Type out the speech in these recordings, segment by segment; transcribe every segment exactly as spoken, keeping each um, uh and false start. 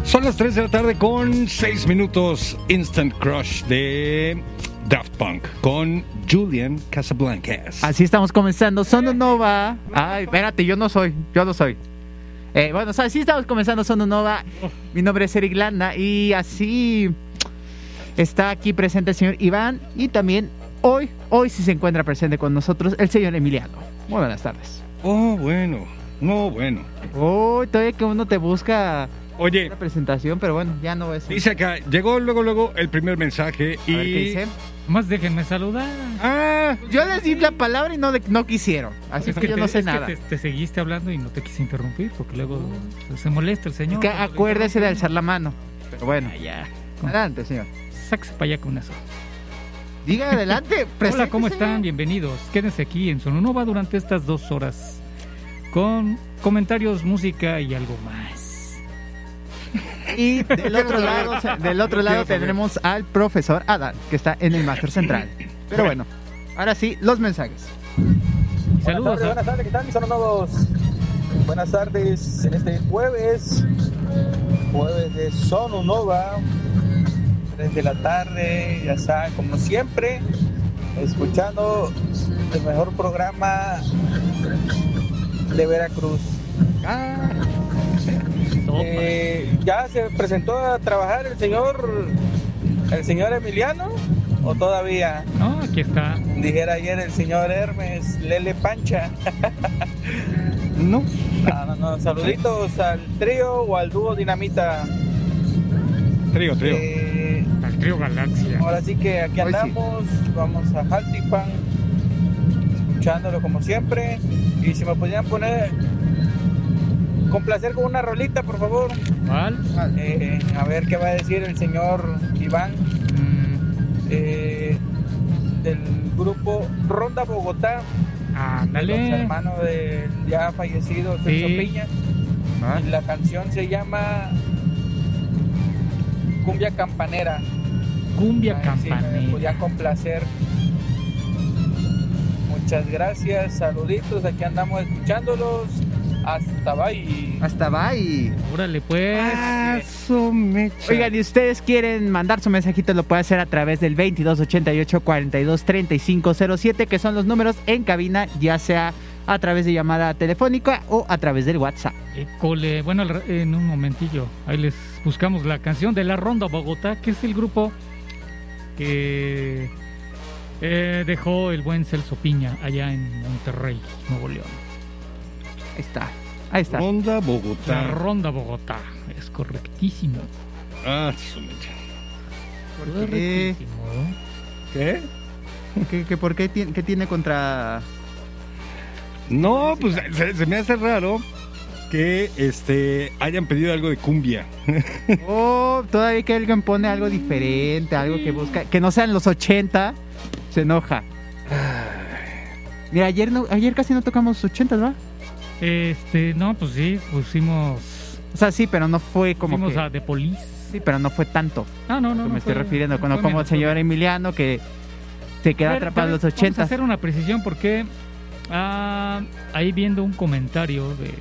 Son las tres de la tarde con seis minutos. Instant Crush de Daft Punk con Julian Casablancas. Así estamos comenzando Sono Nova. Ay, espérate, yo no soy, yo no soy. Eh, bueno, así estamos comenzando Sono Nova. Mi nombre es Eric Landa y así está aquí presente el señor Iván. Y también hoy, hoy sí se encuentra presente con nosotros el señor Emiliano. Muy buenas tardes. Oh, bueno, no, bueno. Oh, todavía que uno te busca... Oye, la presentación, pero bueno, ya no es. Dice acá, llegó luego, luego el primer mensaje y... A ver, ¿qué dice? Más déjenme saludar. Ah, yo les di la palabra y no, de, no quisieron. Así es que, que yo te, no sé es nada. Que te, te seguiste hablando y no te quise interrumpir porque luego se molesta el señor. Es que acuérdese de alzar la mano. Pero bueno, ya. Adelante, señor. Sáquese para allá con eso. Diga adelante. Hola, ¿cómo están? Bienvenidos. Quédense aquí en Sononova durante estas dos horas con comentarios, música y algo más. Y del otro lado, del otro lado tendremos al profesor Adán, que está en el máster central. Pero bueno, ahora sí, los mensajes. Saludos. Buenas tardes, buenas tardes, ¿qué tal mis sononovos? Buenas tardes en este jueves, jueves de Sononova, tres de la tarde, ya saben, como siempre, escuchando el mejor programa de Veracruz. Ah. Eh, ya se presentó a trabajar el señor el señor Emiliano o todavía. No, aquí está. Dijera ayer el señor Hermes Lele Pancha. no. No, no, no. Saluditos al trío o al dúo Dinamita. Trío, trío. Eh, Al trío Galaxia. ahora sí que aquí Hoy andamos, sí. Vamos a Jaltipan, escuchándolo como siempre. Y si me podían poner complacer con una rolita, por favor. ¿Cuál? Eh, a ver qué va a decir el señor Iván. Mm, eh, del grupo Ronda Bogotá. ándale. Los hermanos del ya fallecido Celso Sí. Piña. Ah. Y la canción se llama Cumbia Campanera. Cumbia A ver si me Campanera. podían complacer. Muchas gracias, saluditos, aquí andamos escuchándolos. Hasta bye. Hasta bye. Órale, pues. Ah, su mecha. Oigan, y ustedes quieren mandar su mensajito, lo puede hacer a través del veintidós ochenta y ocho cuarenta y dos treinta y cinco cero siete, que son los números en cabina, ya sea a través de llamada telefónica o a través del WhatsApp. École. Bueno, al- en un momentillo, ahí les buscamos la canción de la Ronda Bogotá, que es el grupo que eh, dejó el buen Celso Piña allá en Monterrey, Nuevo León. Ahí está, ahí está. Ronda La Bogotá. Ronda Bogotá, es correctísimo. Ah, su mecha. ¿Qué? Correctísimo. ¿Qué? ¿Qué, qué, ¿Por qué tiene, qué tiene contra...? No, pues se, se me hace raro que este hayan pedido algo de cumbia. Oh, todavía que alguien pone algo diferente, algo que busca, que no sean los ochenta, se enoja. Mira, ayer no, ayer casi no tocamos ochenta, ¿va? Este, no, pues sí, pusimos, O sea, sí, pero no fue como pusimos que... a The Police. Sí, pero no fue tanto. Ah, no, no, que no me estoy fue- refiriendo, no cuando fue como el menos, señor fue- Emiliano que se queda A ver, atrapado en los Vamos a ochenta. hacer una precisión porque ah, ahí viendo un comentario de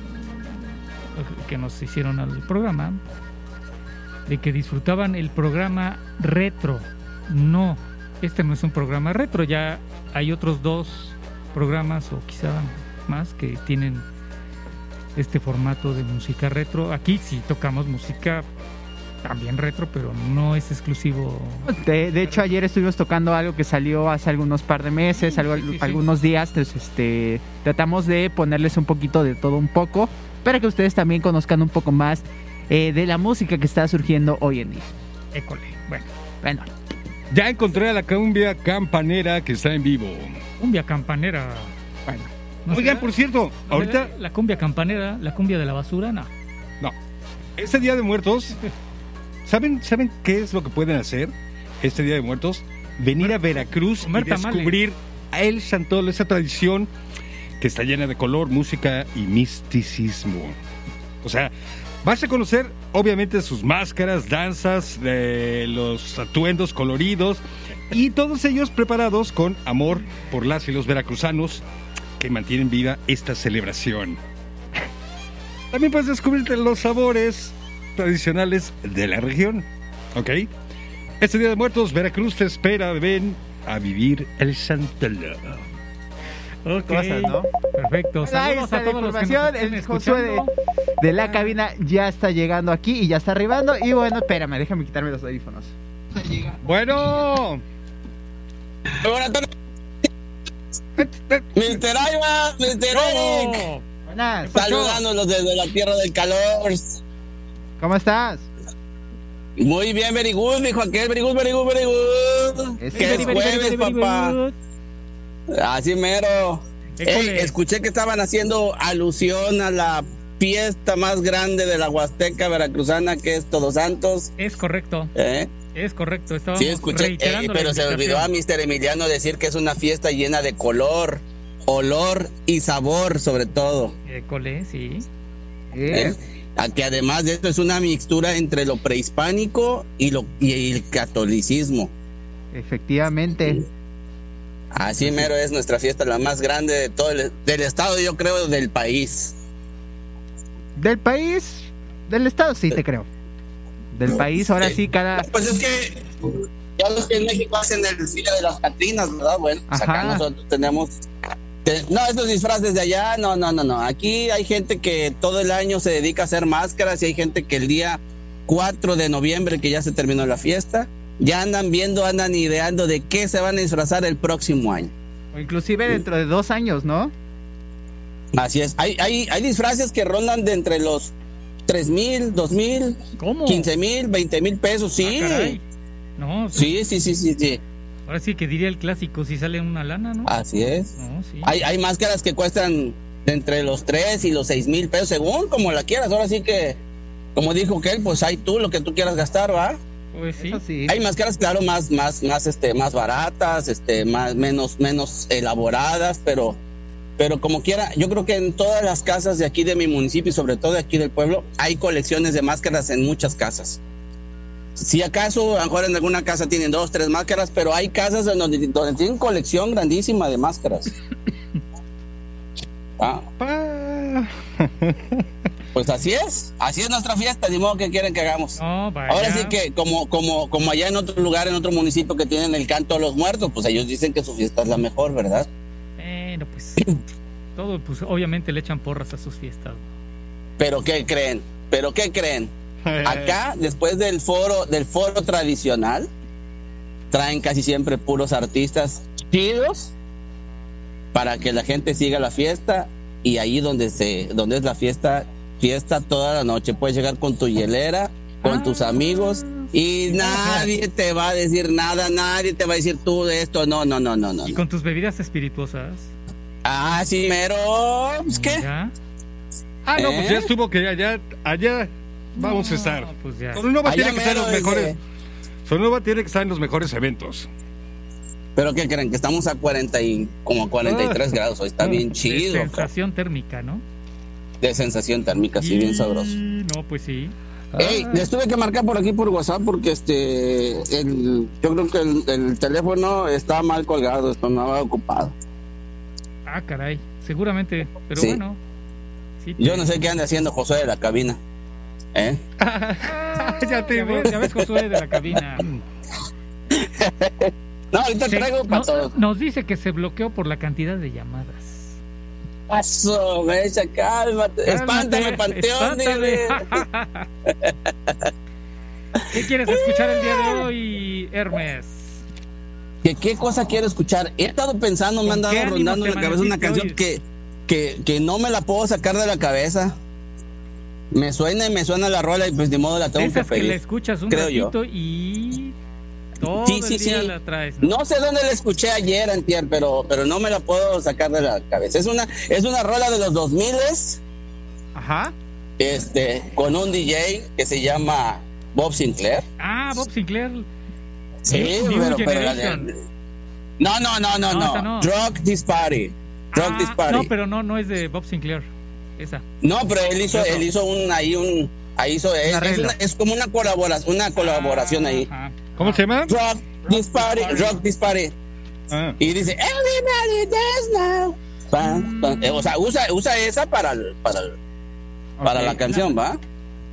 que nos hicieron al programa de que disfrutaban el programa retro. No, este no es un programa retro, ya hay otros dos programas o quizá más que tienen este formato de música retro. Aquí sí tocamos música también retro, pero no es exclusivo. De, de hecho, ayer estuvimos tocando algo que salió hace algunos par de meses, algo, Sí, sí, sí. algunos días. Entonces, este, tratamos de ponerles un poquito de todo un poco para que ustedes también conozcan un poco más eh, de la música que está surgiendo hoy en día. École. Bueno, Bueno, Ya encontré a la cumbia campanera que está en vivo. cumbia campanera. bueno. ¿No Oigan, será? por cierto, ¿No ahorita... será la cumbia campanera, la cumbia de la basura, no. No. Este Día de Muertos, ¿saben, ¿saben qué es lo que pueden hacer este Día de Muertos? Venir a Veracruz y comer tamales. descubrir a El Santol, esa tradición que está llena de color, música y misticismo. O sea, vas a conocer obviamente sus máscaras, danzas, eh, los atuendos coloridos y todos ellos preparados con amor por las y los veracruzanos que mantienen viva esta celebración. También puedes descubrirte los sabores tradicionales de la región. ¿Ok? Este Día de Muertos, Veracruz te espera. Ven a vivir el Santeló. Ok, Cosas, ¿no? perfecto. Ahí Saludos está a la todos los que nos información. estén El Josué de, escuchando. de la cabina ya está llegando aquí y ya está arribando. Y bueno, espérame, déjame quitarme los audífonos. Bueno. Buenas tardes. mister Aiva, mister Eric. ¿Cómo? Buenas. Saludándolos desde la tierra del calor. ¿Cómo estás? Muy bien, very good, dijo aquel, very good, very good, very good. Es Que es Very, very, very, jueves, very, very papá. good. Así mero. École. Ey, escuché que estaban haciendo alusión a la fiesta más grande de la Huasteca veracruzana, que es Todos Santos. Es correcto, ¿Eh? es correcto. Estábamos Sí, escuché, reiterando eh, la pero se olvidó a invitación. mister Emiliano decir que es una fiesta llena de color, olor y sabor, sobre todo. École, sí. ¿eh? A que además de esto es una mixtura entre lo prehispánico y, lo, y el catolicismo. Efectivamente. Así mero es nuestra fiesta, la más grande de todo el del estado, yo creo, del país. Del país, del estado, sí, te creo. Del país, ahora sí, cada... Pues es que ya los que en México hacen el desfile de las Catrinas, ¿verdad? Bueno, pues acá Ajá. nosotros tenemos... te- no, estos disfraces de allá, no, no, no, no. Aquí hay gente que todo el año se dedica a hacer máscaras y hay gente que el día cuatro de noviembre, que ya se terminó la fiesta, ya andan viendo, andan ideando de qué se van a disfrazar el próximo año. O inclusive dentro de dos años, ¿no? Así es. Hay, hay, hay disfraces que rondan de entre los tres mil, dos mil, ¿Cómo? quince mil, veinte mil pesos, sí. Ah, caray. No, pues, Sí, sí, sí, sí, sí. ahora sí que diría el clásico, si sale una lana, ¿no? Así es. No, sí. Hay, hay máscaras que cuestan entre los tres y los seis mil pesos, según como la quieras. Ahora sí que, como dijo que él, pues hay tú lo que tú quieras gastar, ¿va? Pues sí. Eso sí. Hay máscaras, claro, más, más, más, este, más baratas, este, más, menos, menos elaboradas, pero, pero como quiera, yo creo que en todas las casas de aquí de mi municipio y sobre todo de aquí del pueblo, hay colecciones de máscaras en muchas casas. Si acaso, a lo mejor en alguna casa tienen dos, tres máscaras, pero hay casas en donde, donde tienen colección grandísima de máscaras. Ah, Pa. pues así es, así es nuestra fiesta, ni modo que quieren que hagamos. No, vaya. Ahora sí que como, como, como allá en otro lugar, en otro municipio que tienen el canto a los muertos, pues ellos dicen que su fiesta es la mejor, ¿verdad? Bueno, pues todo, pues obviamente le echan porras a sus fiestas. Pero ¿qué creen? ¿Pero qué creen? Acá, después del foro, del foro tradicional, traen casi siempre puros artistas chidos para que la gente siga la fiesta, y ahí donde se, donde es la fiesta, fiesta toda la noche. Puedes llegar con tu hielera, con Ah, tus amigos, y nadie te va a decir nada, nadie te va a decir tú de esto, no, no, no, no, no. Y con tus bebidas espirituosas. Ah, sí, mero, pues qué. ¿Ya? Ah, no, ¿Eh? pues ya estuvo que allá, allá vamos No, a estar. Pues ya. Sonunova Allá tiene que estar en los mero, mejores. desde- Sonunova tiene que estar en los mejores eventos. Pero ¿qué creen? Que estamos a cuarenta y como cuarenta y tres grados hoy, está bien De chido, cabrón. sensación térmica, ¿no? De sensación térmica, sí, bien Y- sabroso. No, pues sí. Ey, les tuve que marcar por aquí por WhatsApp porque este, el, yo creo que el, el teléfono está mal colgado, estaba ocupado. Ah, caray. Seguramente. Pero Sí. bueno. Sí, Yo te- no sé qué anda haciendo Josué de la cabina. ¿Eh? Ah, Ya te ya digo. ves, ya ves, Josué de la cabina. No, ahorita Se- traigo para no- todos. nos dice que se bloqueó por la cantidad de llamadas. Paso, mecha, cálmate. Espántame, Panteón. Espántame. dile. ¿Qué quieres escuchar el día de hoy, Hermes? ¿Qué, ¿Qué cosa quiero escuchar? He estado pensando, me han ¿Con qué dado ánimo rondando en te la cabeza una amaneciste canción hoy? que, que, que no me la puedo sacar de la cabeza. Me suena y me suena la rola y pues de modo la tengo Esas que que le pedir. escuchas un creo yo. ratito y todo Sí, sí, el día sí. la traes, ¿no? No sé dónde la escuché ayer, antier, pero, pero no me la puedo sacar de la cabeza. Es una, es una rola de los dos miles, Ajá. este, con un D J que se llama Bob Sinclair. Ah, Bob Sinclair. Sí, New pero, pero la Generation. de- no, no, no, no, No, no. esa no. Rock This Party. Rock Ah, This Party. no, pero no, no es de Bob Sinclair. Esa. No, pero él hizo, Otro. él hizo un, ahí un, ahí hizo, es, es, arreglo. una- es como una colaboración, una colaboración ahí. Ajá. ¿Cómo se llama? Rock This Party, Party. Rock This Party. Ah. Y dice, everybody dance now. Pam, pam. Eh, O sea, usa, usa esa para, el- para, el- para Ok. la canción, ¿va?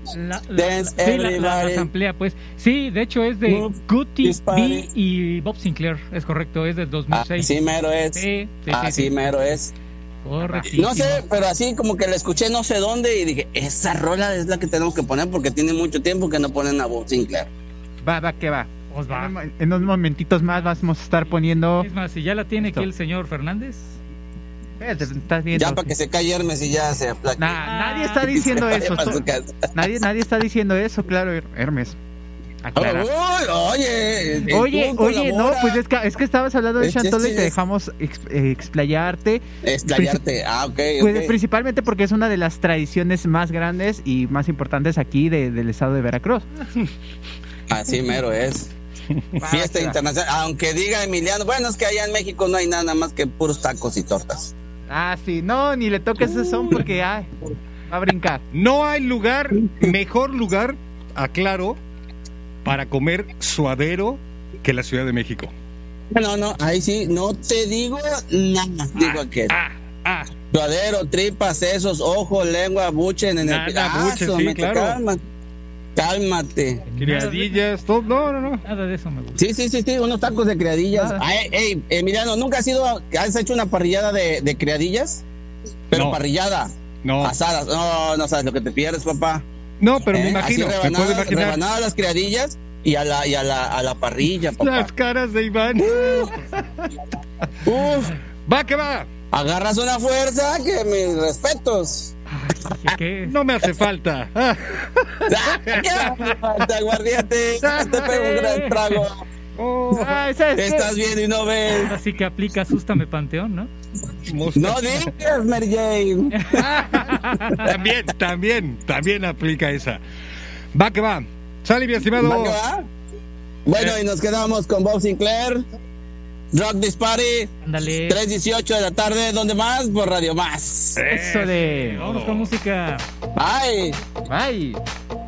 La, la, Dance la, sí, la, la, everybody. la samplea, pues. Sí, de hecho es de Move Guti this B body. y Bob Sinclair, es correcto, es del dos mil seis. Así mero es. Sí, sí, Así sí, sí. mero es. Correctísimo. No sé, pero así como que la escuché no sé dónde y dije, esa rola es la que tenemos que poner porque tiene mucho tiempo que no ponen a Bob Sinclair. Va, va, que va. Pues va. En, en unos momentitos más vamos a estar poniendo. Es más, si ya la tiene Esto. aquí el señor Fernández. Espérate, estás viendo. Ya para que se calle Hermes y ya se aplaque. Nah, nadie está diciendo Y se vaya eso. para tú- su casa. Nadie, nadie está diciendo eso, claro, Her- Hermes. Aclara. Uy, oye, eh, Oye, tú oye, no, colabora. pues es que, es que estabas hablando de Es- es- Chantolo y te es- dejamos ex- eh, explayarte. Explayarte, ah, ok, Pues, ok. principalmente porque es una de las tradiciones más grandes y más importantes aquí de- del estado de Veracruz. Así mero es. Fiesta Va, internacional, aunque diga Emiliano, bueno, es que allá en México no hay nada más que puros tacos y tortas. Ah, sí, no, ni le toques ese son porque ay, va a brincar. No hay lugar, mejor lugar, aclaro, para comer suadero que la Ciudad de México. No, no, ahí sí, no te digo nada, digo que Ah, ah, suadero, tripas, sesos, ojos, lengua, buchen en el Nada, buche, sí, somente, claro. Cálmate, cálmate. criadillas, todo. No, no, no. Nada de eso me gusta. Sí, sí, sí, sí, unos tacos de criadillas. Nada. Ay, ey, Emiliano, ¿nunca has ido, a- has hecho una parrillada de, de criadillas? Pero No. parrillada, No, asadas. No, no sabes lo que te pierdes, papá. no, pero me ¿Eh? imagino, Así me puedo rebanadas, imaginar rebanadas las criadillas y a la, y a la, a la parrilla, papá. las caras de Iván. Uf, Va que va. agarras una fuerza que mis respetos. Ay, ¿qué? No me hace falta. Ah, Te aguardiente, te pego un gran trago. oh, Ah, ¿sabes qué? Estás bien y no ves. Así que aplica Asústame Panteón, ¿no? mosca. No digas, Mary Jane. También, también, también aplica esa. Va que va. Sale, mi estimado. ¿Va que va? Bueno, Eh. y nos quedamos con Bob Sinclair. Rock This Party. Ándale. tres dieciocho de la tarde. ¿Dónde más? Por Radio Más. Eso de. Vámonos con música. Bye. Bye.